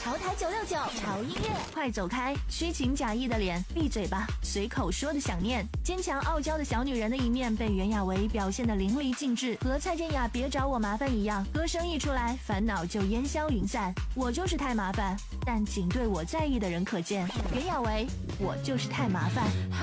潮台969潮音乐， 快走开！虚情假意的脸，闭嘴吧！随口说的想念，坚强傲娇的小女人的一面被袁娅维表现得淋漓尽致，和蔡健雅别找我麻烦一样，歌声一出来，烦恼就烟消云散。我就是太麻烦，但仅对我在意的人可见。袁娅维，我就是太麻烦。